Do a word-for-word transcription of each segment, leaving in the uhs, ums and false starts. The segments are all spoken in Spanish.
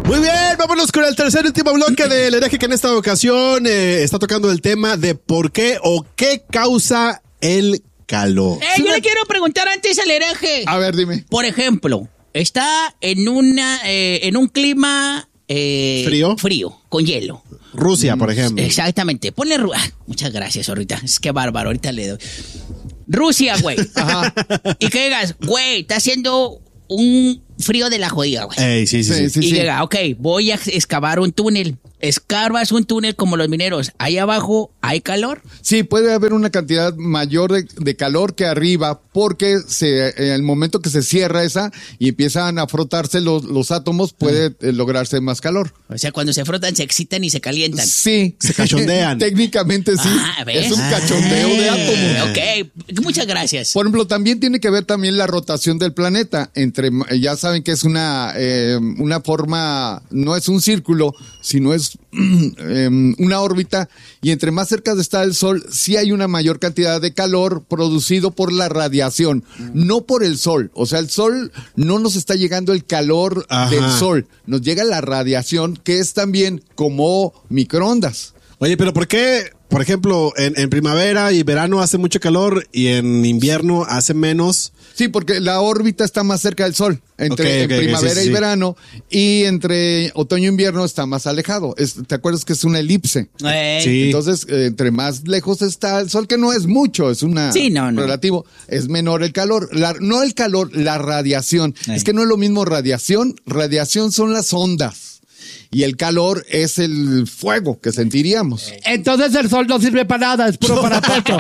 Muy bien, vámonos con el tercer y último bloque del hereje, que en esta ocasión eh, está tocando el tema de por qué o qué causa el calor. Eh, yo le quiero preguntar antes al hereje. A ver, dime. Por ejemplo, está en una eh, en un clima eh, frío, frío, con hielo. Rusia, por ejemplo. Exactamente. Ponle Ru- ah, muchas gracias, ahorita. Es que bárbaro, ahorita le doy. Rusia, güey. Ajá. Y que digas, güey, está haciendo un frío de la jodida, güey. Ey, sí, sí, sí. Sí, sí, y sí. llega, ok, voy a excavar un túnel. Escarbas un túnel como los mineros. Ahí abajo hay calor. Sí, puede haber una cantidad mayor de, de calor que arriba, porque se, en el momento que se cierra esa y empiezan a frotarse los, los átomos, puede eh, lograrse más calor. O sea, cuando se frotan, se excitan y se calientan. Sí. Se cachondean. Técnicamente sí. Ah, ¿ves? Es un cachondeo de átomos. Ok, muchas gracias. Por ejemplo, también tiene que ver también la rotación del planeta. Entre, ya saben que es una, eh, una forma, no es un círculo, sino es eh, una órbita, y entre más cerca está el Sol, sí hay una mayor cantidad de calor producido por la radiación, no por el Sol. O sea, el Sol no nos está llegando el calor Ajá. del Sol, nos llega la radiación, que es también como microondas. Oye, pero ¿por qué, por ejemplo, en, en primavera y verano hace mucho calor y en invierno hace menos? Sí, porque la órbita está más cerca del Sol, entre Okay, en okay, primavera sí, sí, y sí. verano, y entre otoño e invierno está más alejado. Es, ¿te acuerdas que es una elipse? Eh, Sí. Entonces, eh, entre más lejos está el Sol, que no es mucho, es una Sí, no, no. relativo, es menor el calor. La- no el calor, la radiación. Eh. Es que no es lo mismo radiación. Radiación son las ondas. Y el calor es el fuego que sentiríamos. Entonces el sol no sirve para nada, es puro para pecho.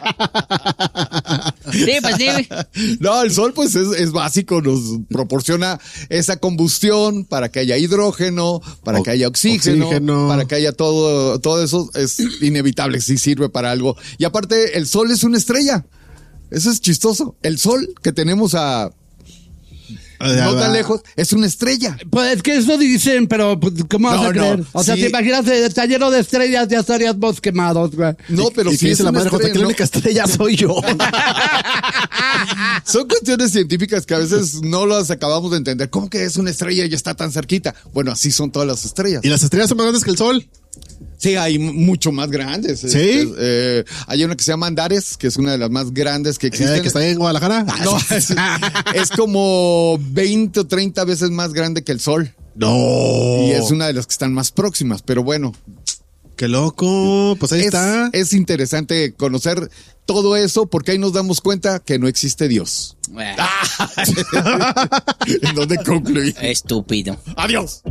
Sí, pues sí. No, el sol pues es, es básico, nos proporciona esa combustión para que haya hidrógeno, para O- que haya oxígeno, oxígeno. para que haya todo, todo eso es inevitable, sí sirve para algo. Y aparte, el sol es una estrella. Eso es chistoso. El sol que tenemos a no tan lejos es una estrella. Pues es que eso dicen, pero pues, ¿cómo vas No, a creer? no, O sea, sí. te imaginas, eh, está lleno de estrellas, ya estaríamos quemados, güey. No, pero y sí que es dice la una madre Jota, estrella, que la ¿no? única estrella soy yo. Son cuestiones científicas que a veces no las acabamos de entender. ¿Cómo que es una estrella y está tan cerquita? Bueno, así son todas las estrellas. ¿Y las estrellas son más grandes que el sol? Sí, hay m- mucho más grandes. ¿Sí? Este, eh, hay una que se llama Andares, que es una de las más grandes que existen. ¿Eh, que está ahí en Guadalajara? Ah, No, sí. es, es como veinte o treinta veces más grande que el Sol. No. Y es una de las que están más próximas. Pero bueno, Qué loco. Pues ahí es, está. es interesante conocer todo eso, porque ahí nos damos cuenta que no existe Dios. Bueno, ¿En dónde concluir? estúpido. Adiós.